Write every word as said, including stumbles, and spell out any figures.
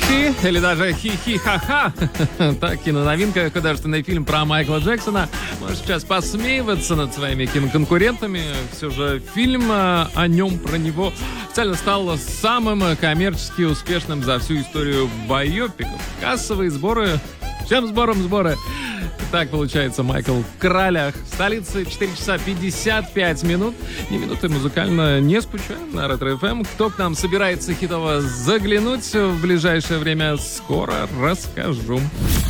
хи-хи или даже хи-хи-ха-ха. Так, киноновинка, художественный фильм про Майкла Джексона. Можешь сейчас посмеиваться над своими киноконкурентами. Все же фильм о нем, про него, официально стал самым коммерчески успешным за всю историю байопиков. Кассовые сборы... Всем сбором сборы. Так получается, Майкл в «Королях». В столице четыре часа пятьдесят пять минут. Ни минуты музыкально не скучаем на Ретро-эф эм. Кто к нам собирается хитово заглянуть в ближайшее время, скоро расскажу.